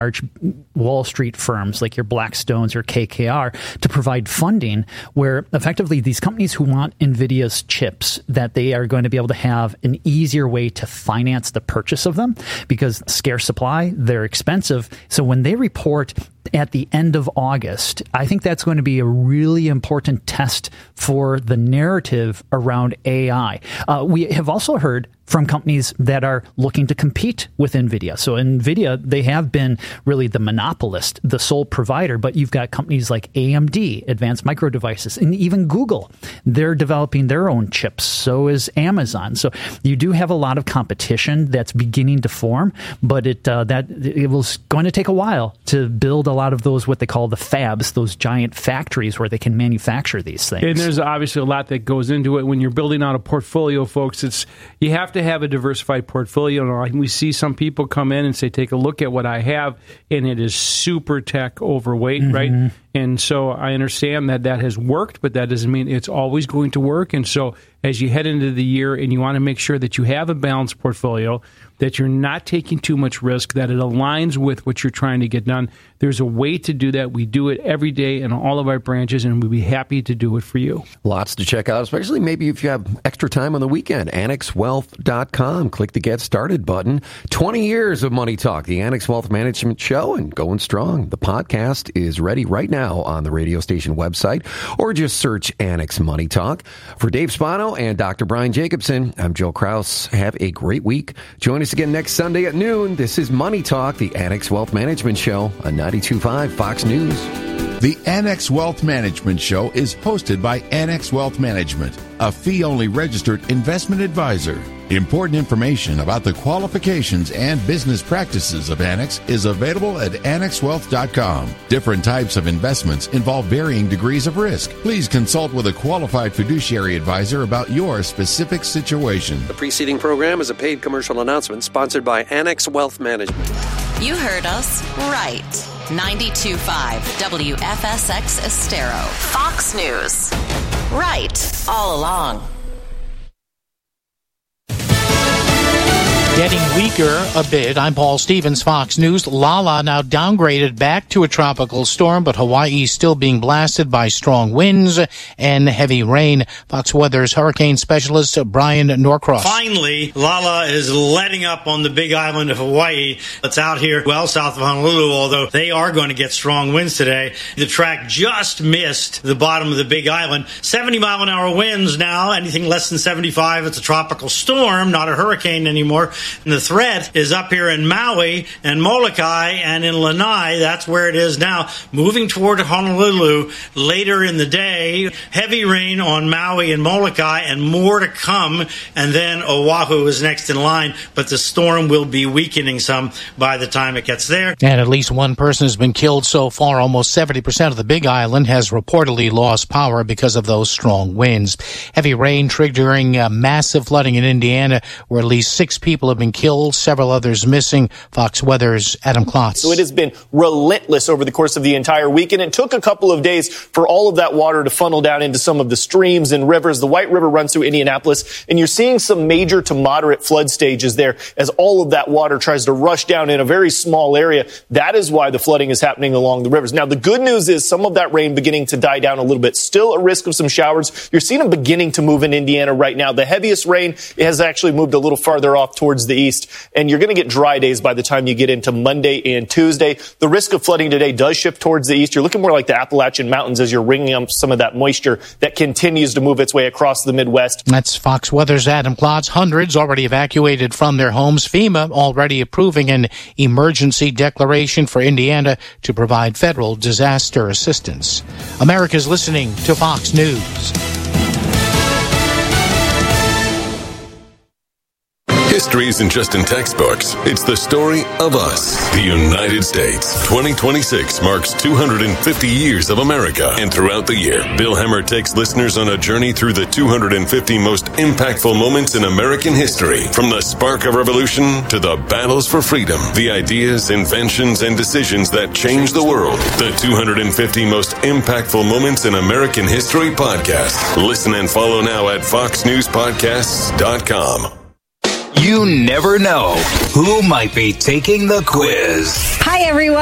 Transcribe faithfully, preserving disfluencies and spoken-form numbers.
large Wall Street firms like your Blackstones or K K R to provide funding where effectively these companies who want NVIDIA's chips, that they are going to be able to have an easier way to finance the purchase of them because scarce supply, they're expensive. So when they report at the end of August, I think that's going to be a really important test for the narrative around A I. Uh, we have also heard from companies that are looking to compete with NVIDIA. So NVIDIA, they have been really the monopolist, the sole provider, but you've got companies like A M D, Advanced Micro Devices, and even Google. They're developing their own chips. So is Amazon. So you do have a lot of competition that's beginning to form, but it uh, that it was going to take a while to build a lot of those, what they call the fabs, those giant factories where they can manufacture these things. And there's obviously a lot that goes into it when you're building out a portfolio, folks. It's you have to have a diversified portfolio. And we see some people come in and say, take a look at what I have, and it is super tech overweight, mm-hmm. right? And so I understand that that has worked, but that doesn't mean it's always going to work. And so as you head into the year and you want to make sure that you have a balanced portfolio, that you're not taking too much risk, that it aligns with what you're trying to get done, there's a way to do that. We do it every day in all of our branches, and we'd be happy to do it for you. Lots to check out, especially maybe if you have extra time on the weekend. Annex Wealth dot com. Click the Get Started button. twenty years of Money Talk, the Annex Wealth Management Show, and going strong. The podcast is ready right now on the radio station website, or just search Annex Money Talk. For Dave Spano and Doctor Brian Jacobson, I'm Joe Kraus. Have a great week. Join us again next Sunday at noon. This is Money Talk, the Annex Wealth Management Show on ninety-two point five Fox News. The Annex Wealth Management Show is hosted by Annex Wealth Management, a fee-only registered investment advisor. Important information about the qualifications and business practices of Annex is available at Annex Wealth dot com. Different types of investments involve varying degrees of risk. Please consult with a qualified fiduciary advisor about your specific situation. The preceding program is a paid commercial announcement sponsored by Annex Wealth Management. You heard us right. ninety-two point five W F S X Estero. Fox News. Right all along. Getting weaker a bit. I'm Paul Stevens, Fox News. Lala now downgraded back to a tropical storm, but Hawaii is still being blasted by strong winds and heavy rain. Fox Weather's hurricane specialist Brian Norcross. Finally, Lala is letting up on the big island of Hawaii. It's out here well south of Honolulu, although they are going to get strong winds today. The track just missed the bottom of the big island. seventy mile an hour winds now. Anything less than seventy-five, it's a tropical storm, not a hurricane anymore. And the threat is up here in Maui and Molokai and in Lanai. That's where it is now. Moving toward Honolulu later in the day. Heavy rain on Maui and Molokai and more to come. And then Oahu is next in line. But the storm will be weakening some by the time it gets there. And at least one person has been killed so far. Almost seventy percent of the Big Island has reportedly lost power because of those strong winds. Heavy rain triggering uh, massive flooding in Indiana, where at least six people have been killed, several others missing. Fox Weather's Adam Klotz. So it has been relentless over the course of the entire week, and it took a couple of days for all of that water to funnel down into some of the streams and rivers. The White River runs through Indianapolis, and you're seeing some major to moderate flood stages there as all of that water tries to rush down in a very small area. That is why the flooding is happening along the rivers. Now, the good news is some of that rain beginning to die down a little bit. Still a risk of some showers. You're seeing them beginning to move in Indiana right now. The heaviest rain has actually moved a little farther off towards the east, and you're going to get dry days by the time you get into Monday and Tuesday. The risk of flooding today does shift towards the east. You're looking more like the Appalachian Mountains as you're wringing up some of that moisture that continues to move its way across the Midwest. That's Fox Weather's Adam Klotz. Hundreds already evacuated from their homes. FEMA already approving an emergency declaration for Indiana to provide federal disaster assistance. America's listening to Fox News. History isn't just in textbooks. It's the story of us, the United States. twenty twenty-six marks two hundred fifty years of America. And throughout the year, Bill Hemmer takes listeners on a journey through the two hundred fifty most impactful moments in American history. From the spark of revolution to the battles for freedom, the ideas, inventions, and decisions that changed the world. The two hundred fifty most impactful moments in American history podcast. Listen and follow now at fox news podcasts dot com. You never know who might be taking the quiz. Hi, everyone.